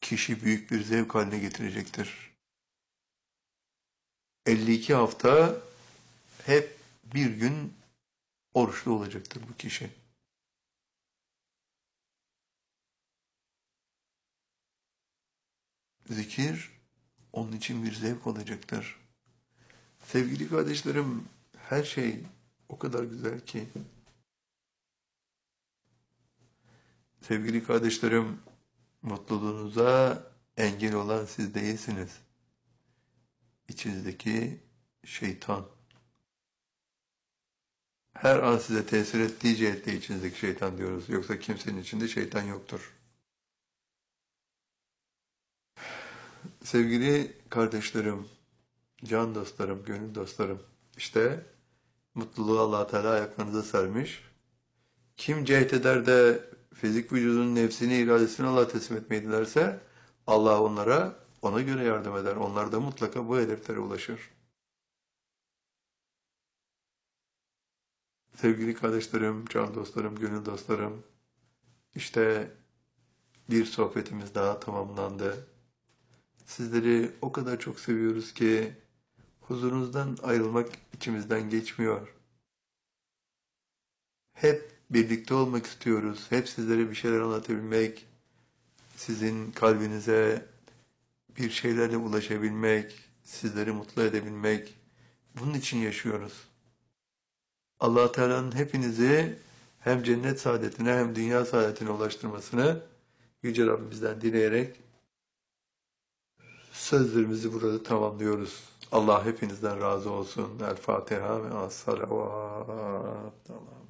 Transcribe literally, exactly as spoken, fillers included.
kişi büyük bir zevk haline getirecektir. elli iki hafta hep bir gün oruçlu olacaktır bu kişi. Zikir onun için bir zevk olacaktır. Sevgili kardeşlerim, her şey o kadar güzel ki. Sevgili kardeşlerim, mutluluğunuza engel olan siz değilsiniz. İçinizdeki şeytan. Her an size tesir ettiği cihette içinizdeki şeytan diyoruz. Yoksa kimsenin içinde şeytan yoktur. Sevgili kardeşlerim, can dostlarım, gönül dostlarım, işte mutluluğu Allah Teala ayaklarınıza sermiş. Kim cehd eder de fizik vücudunun nefsini, iradesini Allah'a teslim etmeyi dilerse Allah onlara ona göre yardım eder. Onlar da mutlaka bu hedeflere ulaşır. Sevgili kardeşlerim, can dostlarım, gönül dostlarım, işte bir sohbetimiz daha tamamlandı. Sizleri o kadar çok seviyoruz ki huzurunuzdan ayrılmak içimizden geçmiyor. Hep birlikte olmak istiyoruz. Hep sizlere bir şeyler anlatabilmek, sizin kalbinize bir şeylerle ulaşabilmek, sizleri mutlu edebilmek. Bunun için yaşıyoruz. Allah Teala'nın hepinizi hem cennet saadetine hem dünya saadetine ulaştırmasını Yüce Rabbimizden dileyerek sözlerimizi burada tamamlıyoruz. Allah hepinizden razı olsun. El Fatiha ve as-salavat.